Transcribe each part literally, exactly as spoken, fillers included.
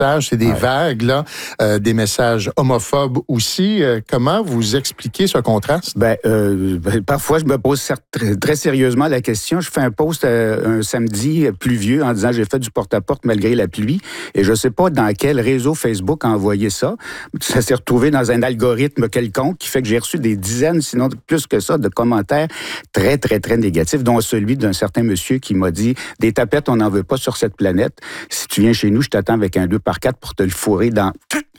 messages, c'est des ouais. vagues, là, euh, des messages homophobes aussi. Euh, comment vous expliquez ce contraste? Ben, euh, ben, parfois, je me pose très, très sérieusement la question. Je fais un post euh, un samedi pluvieux en disant « j'ai fait du porte-à-porte malgré la pluie ». Et je ne sais pas dans quel réseau Facebook a envoyé ça. Ça s'est retrouvé dans un algorithme quelconque qui fait que j'ai reçu des dizaines, sinon plus que ça, de commentaires très, très, très négatifs, dont celui d'un certain monsieur qui m'a dit « des tapettes, on n'en veut pas sur cette planète. Si tu viens chez nous, je t'attends avec un deux par quatre pour te le fourrer dans... »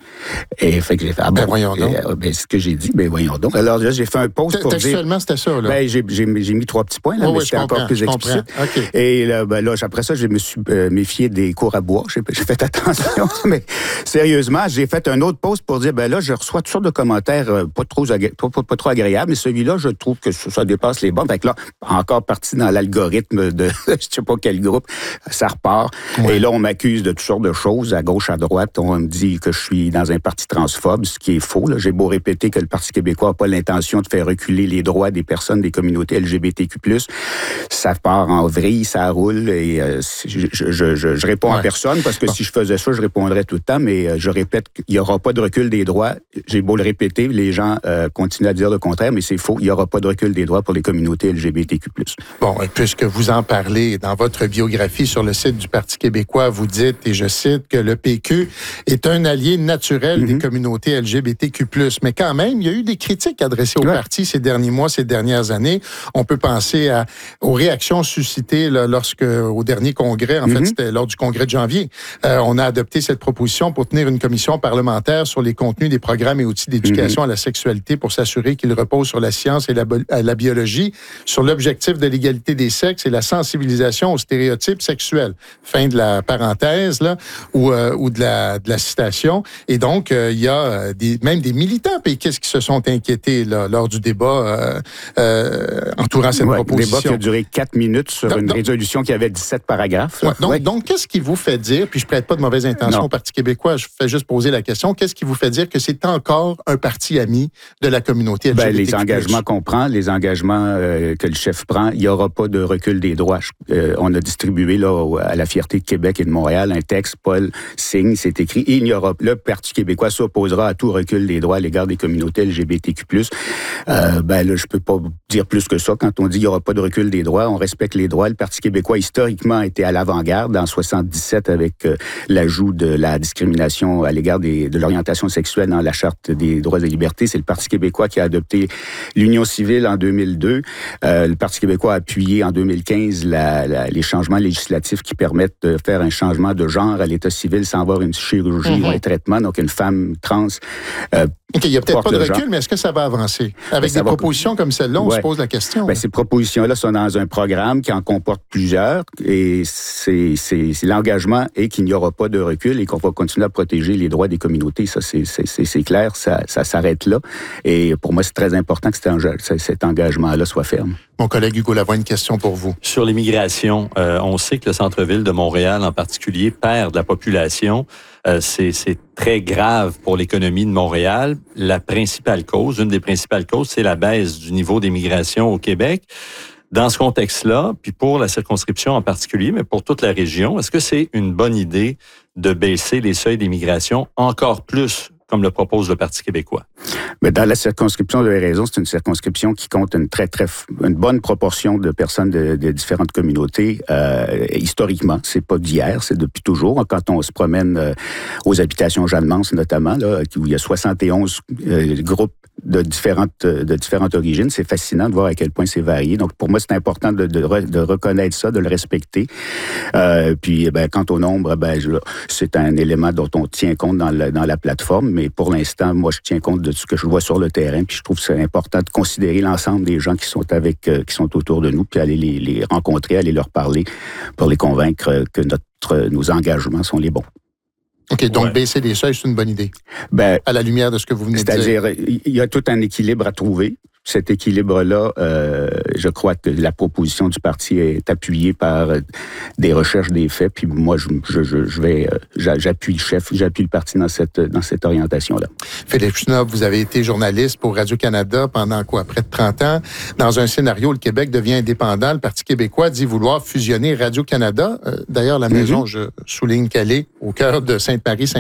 Et fait que j'ai fait, ah bon, ben voyons donc. Et, ben, ce que j'ai dit, ben voyons donc. Alors là, j'ai fait un post pour dire... Textuellement, c'était ça, là? Ben, j'ai, j'ai, j'ai mis trois petits points, là, oh, mais oui, c'était encore plus explicite. Okay. Et là, ben, là, après ça, je me suis euh, méfié des cours à bois. J'ai, j'ai fait attention, mais sérieusement, j'ai fait un autre post pour dire, ben là, je reçois toutes sortes de commentaires euh, pas, trop agré- pas, pas, pas trop agréables, mais celui-là, je trouve que ça, ça dépasse les bornes. Fait que là, encore parti dans l'algorithme de je sais pas quel groupe, ça repart. Ouais. Et là, on m'accuse de toutes sortes de choses, à gauche, à droite. On me dit que je suis dans un parti transphobe, ce qui est faux. Là. J'ai beau répéter que le Parti québécois n'a pas l'intention de faire reculer les droits des personnes des communautés L G B T Q plus, ça part en vrille, ça roule, et euh, je, je, je, je réponds ouais. à personne, parce que bon. si je faisais ça, je répondrais tout le temps, mais euh, je répète qu'il n'y aura pas de recul des droits. J'ai beau le répéter, les gens euh, continuent à dire le contraire, mais c'est faux. Il n'y aura pas de recul des droits pour les communautés L G B T Q plus. Bon, puisque vous en parlez dans votre biographie sur le site du Parti québécois, vous dites, et je cite, que le P Q est un allié naturel mm-hmm. des communautés L G B T Q plus. Mais quand même, il y a eu des critiques adressées au ouais. parti ces derniers mois, ces dernières années. On peut penser à, aux réactions suscitées là, lorsque, au dernier congrès, en mm-hmm. fait, c'était lors du congrès de janvier, euh, on a adopté cette proposition pour tenir une commission parlementaire sur les contenus des programmes et outils d'éducation mm-hmm. à la sexualité pour s'assurer qu'ils reposent sur la science et la, la biologie, sur l'objectif de l'égalité des sexes et la sensibilisation aux stéréotypes sexuels. Fin de la parenthèse, là, ou, euh, ou de, la, de la citation. Et donc, il euh, y a des, même des militants péquistes qui se sont inquiétés là, lors du débat euh, euh, entourant cette ouais, proposition. Un débat qui a duré quatre minutes sur donc, une donc, résolution qui avait dix-sept paragraphes. Ouais, donc, ouais. donc, qu'est-ce qui vous fait dire, puis je prête pas de mauvaise intention non. au Parti québécois, je fais juste poser la question, qu'est-ce qui vous fait dire que c'est encore un parti ami de la communauté L G B T Q plus? Ben, les engagements qu'on prend, les engagements euh, que le chef prend, il n'y aura pas de recul des droits. Euh, on a distribué là, à la fierté de Québec et de Montréal un texte, Paul signe, c'est écrit, et il n'y aura, le Parti québécois s'opposera à tout recul des droits à l'égard des communautés L G B T Q plus. Euh, ben là, je peux pas dire plus que ça. Quand on dit qu'il n'y aura pas de recul des droits, on respecte les droits. Le Parti québécois, historiquement, a été à l'avant-garde en soixante-dix-sept avec euh, l'ajout de la discrimination à l'égard des, de l'orientation sexuelle dans la Charte des droits et libertés. C'est le Parti québécois qui a adopté l'union civile en deux mille deux. Euh, le Parti québécois a appuyé en deux mille quinze la, la, les changements législatifs qui permettent de faire un changement de genre à l'état civil sans avoir une chirurgie mm-hmm. ou un traitement. Donc, une femme trans euh, OK, il n'y a peut-être pas de recul, mais est-ce que ça va avancer? Avec ben, des propositions va... comme celle-là, on ouais. se pose la question. Ben, ces propositions-là sont dans un programme qui en comporte plusieurs et c'est, c'est, c'est l'engagement est qu'il n'y aura pas de recul et qu'on va continuer à protéger les droits des communautés. Ça, c'est, c'est, c'est, c'est clair, ça, ça s'arrête là. Et pour moi, c'est très important que cet, cet engagement-là soit ferme. Mon collègue Hugo Lavoie, une question pour vous. Sur l'immigration, euh, on sait que le centre-ville de Montréal, en particulier, perd de la population. Euh, c'est, c'est très grave pour l'économie de Montréal. La principale cause, une des principales causes, c'est la baisse du niveau d'immigration au Québec. Dans ce contexte-là, puis pour la circonscription en particulier, mais pour toute la région, est-ce que c'est une bonne idée de baisser les seuils d'immigration encore plus, comme le propose le Parti québécois? Mais dans la circonscription, vous avez raison, c'est une circonscription qui compte une très, très, une bonne proportion de personnes de, de différentes communautés. Euh, historiquement, c'est pas d'hier, c'est depuis toujours. Quand on se promène euh, aux habitations Jeanne-Mance, notamment, là, où il y a soixante et onze euh, groupes de différentes, de différentes origines, c'est fascinant de voir à quel point c'est varié. Donc, pour moi, c'est important de, de, de reconnaître ça, de le respecter. Euh, puis, ben, quant au nombre, ben, je, c'est un élément dont on tient compte dans, le, dans la plateforme, mais pour l'instant, moi, je tiens compte de ce que je vois sur le terrain, puis je trouve que c'est important de considérer l'ensemble des gens qui sont avec, euh, qui sont autour de nous, puis aller les, les rencontrer, aller leur parler pour les convaincre que notre, nos engagements sont les bons. OK, donc ouais. baisser les seuils, c'est une bonne idée. Ben, à la lumière de ce que vous venez de dire. C'est-à-dire, il y a tout un équilibre à trouver. Cet équilibre-là, euh, je crois que la proposition du parti est appuyée par des recherches, des faits. Puis moi, je, je, je vais, j'appuie le chef, j'appuie le parti dans cette dans cette orientation-là. Philippe Schnopp, vous avez été journaliste pour Radio-Canada pendant quoi, près de trente ans. Dans un scénario, le Québec devient indépendant. Le Parti québécois dit vouloir fusionner Radio-Canada. Euh, d'ailleurs, la mm-hmm. maison, je souligne qu'elle est au cœur de Sainte-Marie.